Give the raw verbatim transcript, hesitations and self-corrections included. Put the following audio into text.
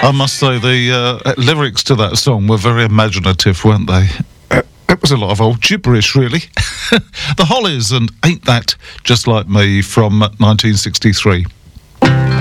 I must say the uh, lyrics to that song were very imaginative, weren't they? It was a lot of old gibberish, really. The Hollies and Ain't That Just Like Me from nineteen sixty-three.